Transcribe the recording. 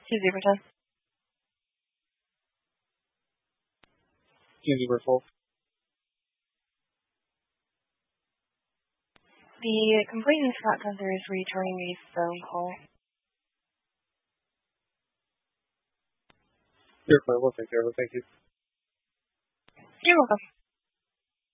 2-0. Andy Riffle. The complainant Scott Gunther is returning a phone call. You're fine. We'll take care of it. Thank you. You're welcome.